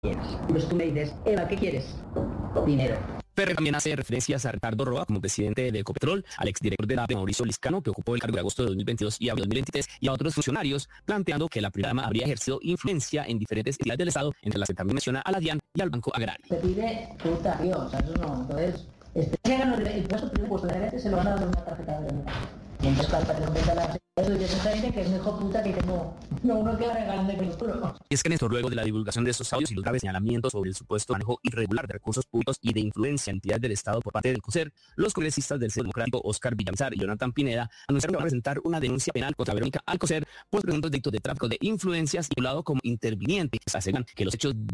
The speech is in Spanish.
Pues tú me dices, Eva, ¿qué quieres? Dinero. Ferrer también hace referencias a Ricardo Roa como presidente de Ecopetrol, al exdirector de la APE, Mauricio Liscano, que ocupó el cargo de agosto de 2022 y abril de 2023, y a otros funcionarios, planteando que la primera dama habría ejercido influencia en diferentes entidades del Estado, entre las que también menciona a la DIAN y al Banco Agrario. Se pide puta, tío, o sea, eso no. Entonces, que hagan el puesto de gerente, se lo van a dar una tarjeta de venida. Y entonces, claro, para que no venga eso y exactamente que es mejor puta que tengo. No, uno queda regalando el culo. Y es que Néstor, luego de la divulgación de estos audios y los graves señalamientos sobre el supuesto manejo irregular de recursos públicos y de influencia en entidades del Estado por parte del COSER, los congresistas del Centro Democrático Óscar Villamizar y Jonathan Pineda anunciaron que van a presentar una denuncia penal contra Verónica Alcocer por presuntos delitos de tráfico de influencias vinculado como interviniente. Aseguran que los hechos